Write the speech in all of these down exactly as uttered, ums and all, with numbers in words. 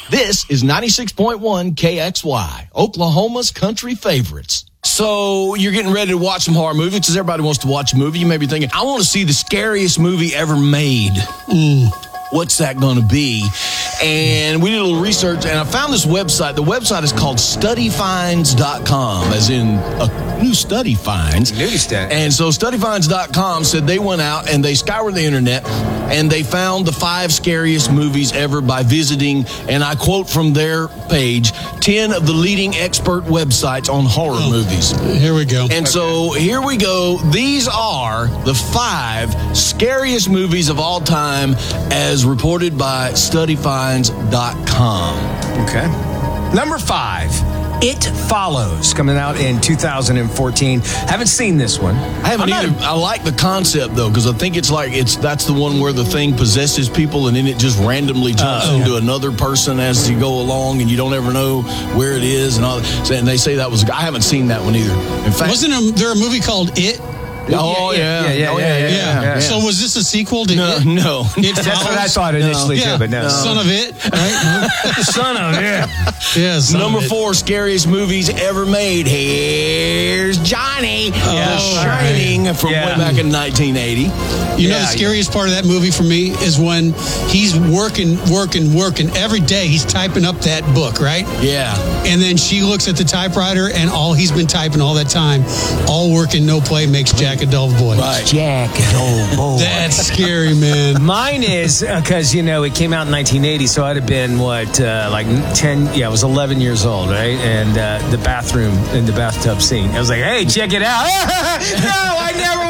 This is ninety-six point one K X Y, Oklahoma's country favorites. So you're getting ready to watch some horror movies because everybody wants to watch a movie. You may be thinking, I want to see the scariest movie ever made. Mm. What's that going to be? And we did a little research, and I found this website. The website is called study finds dot com, as in a new study finds. New study. And so study finds dot com said they went out and they scoured the internet, and they found the five scariest movies ever by visiting, and I quote from their page, ten of the leading expert websites on horror oh, movies. Here we go. And okay. so here we go. These are the five scariest movies of all time as reported by study finds dot com. Okay. Number five, It Follows, coming out in two thousand fourteen. Haven't seen this one. I haven't either. A, I like the concept, though, because I think it's like, it's that's the one where the thing possesses people and then it just randomly jumps uh, into yeah. another person as you go along and you don't ever know where it is. And, all, and they say that was, I haven't seen that one either. In fact, wasn't there a movie called It? Oh, yeah. Yeah, yeah, oh, yeah, yeah, yeah, yeah, yeah. So was this a sequel to no, It? No, It That's what I thought initially, no. too, but no. no. Son of It, right? Son of It. Yeah, son Number of it. four, scariest movies ever made. Here's Johnny. Oh, The Shining right. from yeah. way back in nineteen eighty. You yeah, know, the scariest yeah. part of that movie for me is when he's working, working, working. Every day he's typing up that book, right? Yeah. And then she looks at the typewriter and all he's been typing all that time, all work and no play makes Jack a dull boy. Right. Jack a dull boy. That's scary, man. Mine is, because, uh, you know, it came out in nineteen eighty, so I'd have been, what, uh, like ten, yeah, I was eleven years old, right? And uh, the bathroom, in the bathtub scene. I was like, hey, check it out. No, I never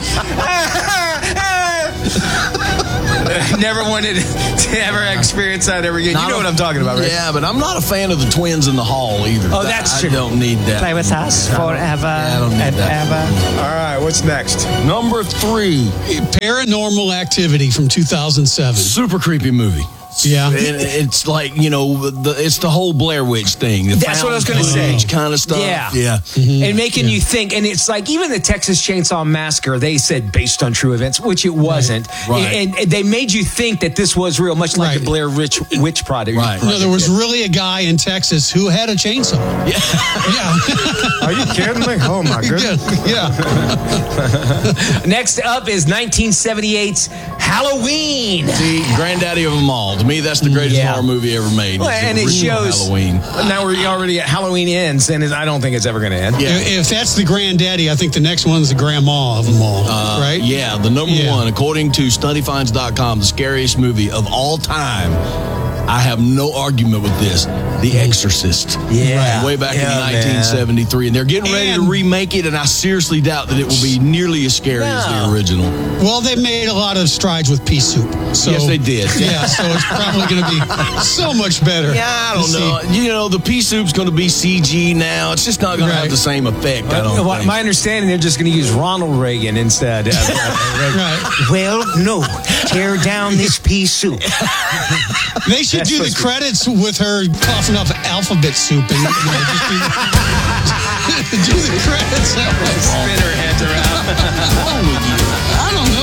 wanted... Never wanted to ever experience that ever again. You know what I'm talking about, right? Yeah, but I'm not a fan of the twins in the hall either. Oh, that's I true. I don't need that. Play with us forever yeah, I don't need and that. ever. All right, what's next? Number three, Paranormal Activity from two thousand seven. super creepy movie. Yeah. And it's like, you know, the, it's the whole Blair Witch thing. The That's what I was going to say. Kind of stuff. Yeah. Yeah. Mm-hmm. And making yeah. you think. And it's like, even the Texas Chainsaw Massacre, they said based on true events, which it wasn't. Right. And, and they made you think that this was real, much like right. the Blair Witch, Witch Project. Right. No, there was really a guy in Texas who had a chainsaw. Yeah. Yeah. Are you kidding me? Oh, my goodness. Yeah. yeah. Next up is nineteen seventy-eight's Halloween. See, granddaddy of them all. To me, that's the greatest Yeah. horror movie ever made. Well, It's and it original shows Halloween. Now we're already at Halloween ends, and I don't think it's ever going to end. Yeah. If that's the granddaddy, I think the next one's the grandma of them all, Uh, right? Yeah, the number Yeah. one, according to study finds dot com, the scariest movie of all time. I have no argument with this. The Exorcist. Yeah. Right, way back Yeah, in nineteen seventy-three. And they're getting ready And- to remake it, and I seriously doubt that it will be nearly as scary as the No. original. Well, they made a lot of strides with pea soup. So, Yes, they did. Yeah, so it's probably going to be so much better. Yeah, I to don't see. know. You know, the pea soup's going to be C G now. It's just not going to Right. have the same effect, I don't Well, think. my understanding, they're just going to use Ronald Reagan instead. Of, uh, Right. well, no. Tear down this pea soup. They should That's do the supposed to- credits with her coughing up alphabet soup and you know, just do, do the credits. Spin her heads around. I don't know.